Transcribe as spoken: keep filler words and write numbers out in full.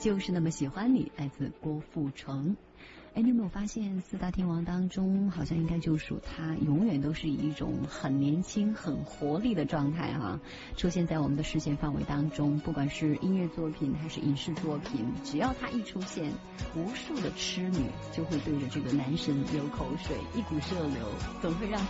就是那么喜欢你，来自郭富城。哎，你有没有发现四大天王当中，好像应该就属他永远都是以一种很年轻、很活力的状态哈、啊，出现在我们的视线范围当中。不管是音乐作品还是影视作品，只要他一出现，无数的痴女就会对着这个男神流口水，一股热流，总会让